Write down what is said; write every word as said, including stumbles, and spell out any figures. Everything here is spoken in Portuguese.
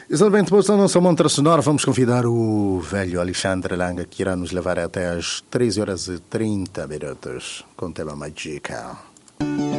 Exatamente, depois da nossa montra sonora, vamos convidar o velho Alexandre Langa, que irá nos levar até às treze horas e trinta minutos com o tema Magica.